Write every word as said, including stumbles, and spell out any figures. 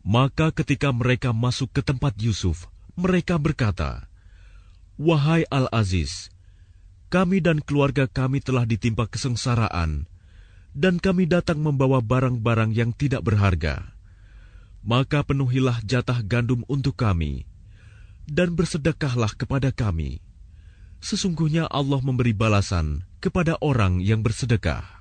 Maka ketika mereka masuk ke tempat Yusuf, mereka berkata, "Wahai Al-Aziz, kami dan keluarga kami telah ditimpa kesengsaraan, dan kami datang membawa barang-barang yang tidak berharga. Maka penuhilah jatah gandum untuk kami, dan bersedekahlah kepada kami. Sesungguhnya Allah memberi balasan kepada orang yang bersedekah."